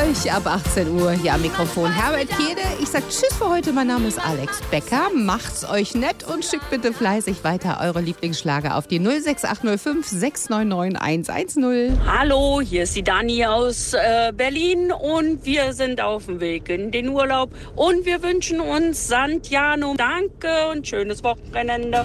euch ab 18 Uhr hier am Mikrofon Herbert Kede. Ich sag Tschüss für heute. Mein Name ist Alex Becker. Macht's euch nett und schickt bitte fleißig weiter eure Lieblingsschlager auf die 06805 699 110. Hallo, hier ist die Dani aus Berlin und wir sind auf dem Weg in den Urlaub und wir wünschen uns Santiano. Danke und schönes Wochenende.